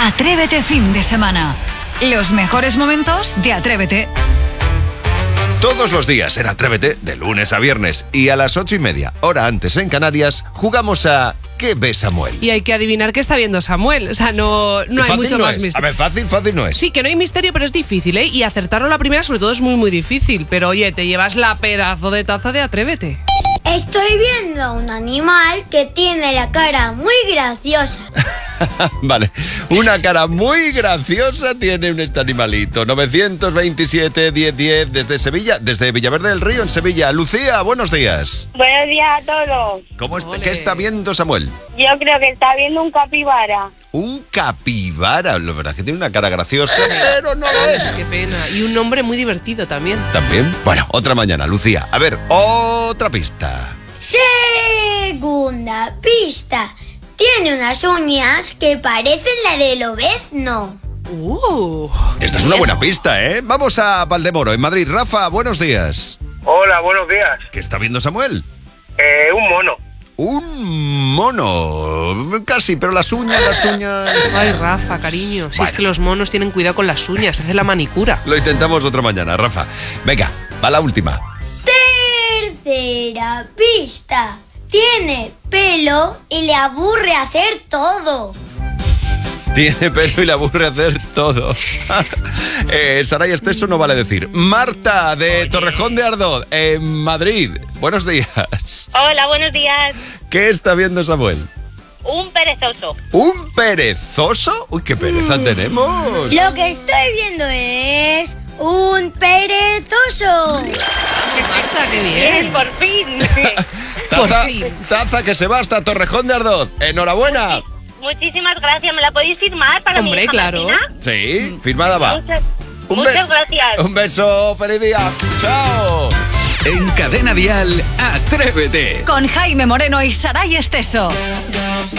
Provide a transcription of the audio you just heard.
Atrévete fin de semana. Los mejores momentos de Atrévete. Todos los días en Atrévete, de lunes a viernes y a las 8:30, hora antes en Canarias, jugamos a ¿Qué ve Samuel? Y hay que adivinar qué está viendo Samuel. O sea, no hay mucho más misterio. A ver, fácil no es. Sí, que no hay misterio, pero es difícil, ¿eh? Y acertarlo la primera, sobre todo, es muy, muy difícil. Pero oye, te llevas la pedazo de taza de Atrévete. Estoy viendo a un animal que tiene la cara muy graciosa. Vale, una cara muy graciosa tiene este animalito. 927-1010 desde Sevilla, desde Villaverde del Río, en Sevilla. Lucía, buenos días. Buenos días a todos. ¿Qué está viendo Samuel? Yo creo que está viendo un capibara. Un capibara, la verdad es que tiene una cara graciosa, pero no lo es. Qué pena. Y un nombre muy divertido también. ¿También? Bueno, otra mañana, Lucía. A ver, otra pista. Segunda pista. Tiene unas uñas que parecen la del lobezno. Esta es una buena pista, ¿eh? Vamos a Valdemoro, en Madrid. Rafa, buenos días. Hola, buenos días. ¿Qué está viendo Samuel? Un mono. Un mono. Casi, pero las uñas... Ay, Rafa, cariño. Si Bueno. es que los monos tienen cuidado con las uñas, se hace la manicura. Lo intentamos otra mañana, Rafa. Venga, va la última. Tercera pista. Tiene pelo y le aburre hacer todo. Tiene pelo y le aburre hacer todo. Saray Esteso no vale decir. Marta, de Torrejón de Ardoz, en Madrid. Buenos días. Hola, buenos días. ¿Qué está viendo Samuel? Un perezoso. ¿Un perezoso? Uy, qué pereza tenemos. Lo que estoy viendo es un perezoso. Marta, qué Bien, bien. por fin. Taza, por fin. taza que se va hasta Torrejón de Ardoz. Enhorabuena. Muchísimas gracias. ¿Me la podéis firmar para Hombre, mi hija claro. Martina? Sí, firmada va. Muchas gracias. Un beso, feliz día. Chao. En Cadena Dial, Atrévete. Con Jaime Moreno y Saray Esteso.